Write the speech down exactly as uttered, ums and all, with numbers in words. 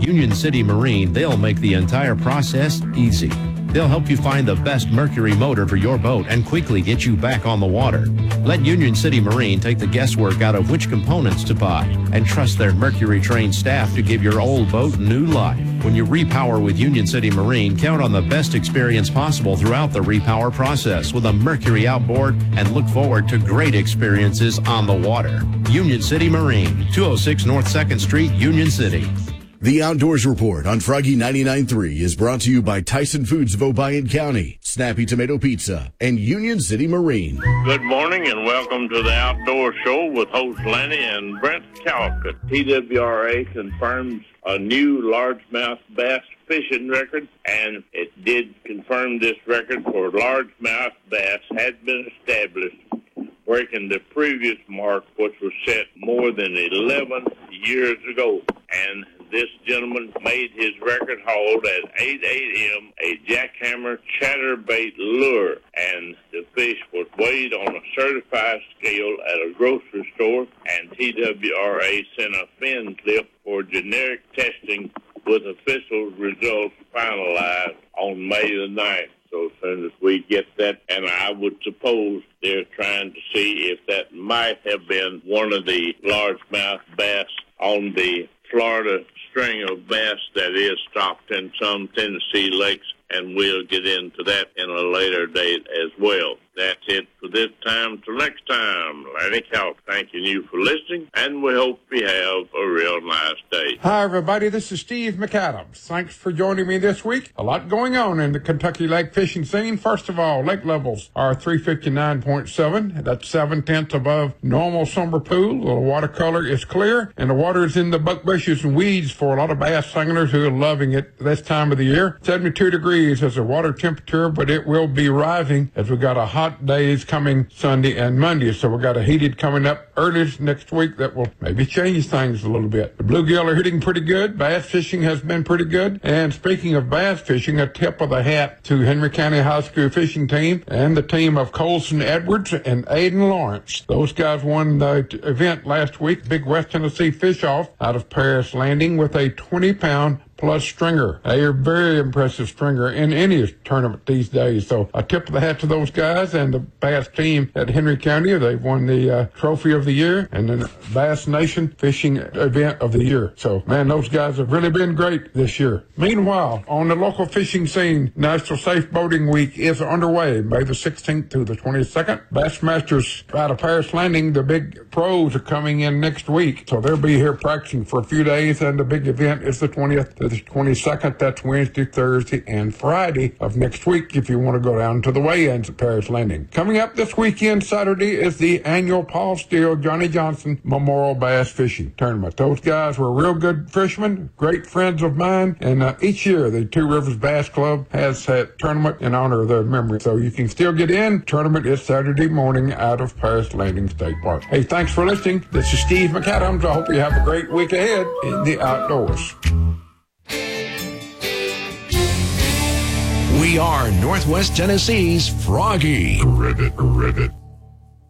Union City Marine, they'll make the entire process easy. They'll help you find the best Mercury motor for your boat and quickly get you back on the water. Let Union City Marine take the guesswork out of which components to buy and trust their Mercury-trained staff to give your old boat new life. When you repower with Union City Marine, count on the best experience possible throughout the repower process with a Mercury outboard and look forward to great experiences on the water. Union City Marine, two oh six North second Street, Union City. The Outdoors Report on Froggy ninety-nine point three is brought to you by Tyson Foods of Obion County, Snappy Tomato Pizza, and Union City Marine. Good morning and welcome to the Outdoor Show with host Lenny and Brent Callicut. T W R A confirms a new largemouth bass fishing record, and it did confirm this record for largemouth bass had been established, breaking the previous mark, which was set more than eleven years ago. And this gentleman made his record hauled at eight a.m. a jackhammer chatterbait lure, and the fish was weighed on a certified scale at a grocery store, and T W R A sent a fin clip for generic testing with official results finalized on May the ninth. So as soon as we get that, and I would suppose they're trying to see if that might have been one of the largemouth bass on the Florida string of bass that is stocked in some Tennessee lakes, and we'll get into that in a later date as well. That's it for this time. Till next time, Lenny Callicut thanking you for listening, and we hope you have a real nice day. Hi, everybody. This is Steve McAdams. Thanks for joining me this week. A lot going on in the Kentucky lake fishing scene. First of all, lake levels are three fifty-nine point seven. That's seven tenths above normal summer pool. The water color is clear, and the water is in the buck bushes and weeds for a lot of bass anglers who are loving it this time of the year. seventy-two degrees is the water temperature, but it will be rising as we got a hot days coming Sunday and Monday. So we got a heated coming up early next week that will maybe change things a little bit. The bluegill are hitting pretty good. Bass fishing has been pretty good. And speaking of bass fishing, a tip of the hat to Henry County High School fishing team and the team of Colson Edwards and Aiden Lawrence. Those guys won the event last week, Big West Tennessee Fish Off out of Paris Landing with a twenty pound plus stringer. They are very impressive stringer in any tournament these days. So a tip of the hat to those guys and the bass team at Henry County. They've won the uh, trophy of the year and the Bass Nation fishing event of the year. So, man, those guys have really been great this year. Meanwhile, on the local fishing scene, National Safe Boating Week is underway, May the sixteenth through the twenty-second. Bassmasters out of Paris Landing, the big pros are coming in next week. So they'll be here practicing for a few days, and the big event is the twentieth to the twenty-second. That's Wednesday, Thursday, and Friday of next week if you want to go down to the weigh-ins at Paris Landing. Coming up this weekend, Saturday, is the annual Paul Steele Johnny Johnson Memorial Bass Fishing Tournament. Those guys were real good fishermen, great friends of mine, and uh, each year the Two Rivers Bass Club has that tournament in honor of their memory. So you can still get in. Tournament is Saturday morning out of Paris Landing State Park. Hey, thanks for listening. This is Steve McAdams. I hope you have a great week ahead in the outdoors. We are Northwest Tennessee's Froggy. Ribbit, ribbit.